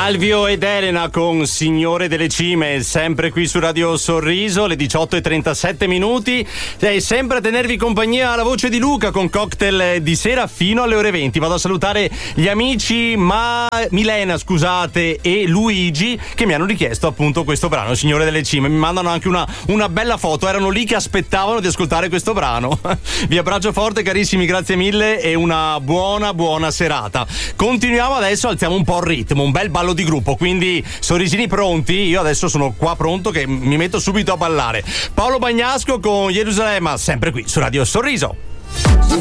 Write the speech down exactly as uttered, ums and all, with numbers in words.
Alvio ed Elena con Signore delle Cime, sempre qui su Radio Sorriso, le diciotto e trentasette minuti, e sempre a tenervi compagnia la voce di Luca con cocktail di sera fino alle ore venti. Vado a salutare gli amici Ma... Milena, scusate, e Luigi, che mi hanno richiesto appunto questo brano, Signore delle Cime. Mi mandano anche una, una bella foto, erano lì che aspettavano di ascoltare questo brano. Vi abbraccio forte carissimi, grazie mille e una buona buona serata. Continuiamo adesso, alziamo un po' il ritmo, un bel ballo di gruppo, quindi sorrisini pronti. Io adesso sono qua pronto che mi metto subito a ballare. Paolo Bagnasco con Gerusalemme, sempre qui su Radio Sorriso.